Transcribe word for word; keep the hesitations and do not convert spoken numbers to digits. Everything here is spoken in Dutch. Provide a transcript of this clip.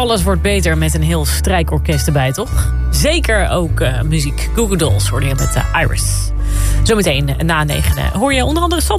alles wordt beter met een heel strijkorkest erbij, toch? Zeker ook uh, muziek. Google Dolls hoorde je met uh, Iris. Zometeen na negenen hoor je onder andere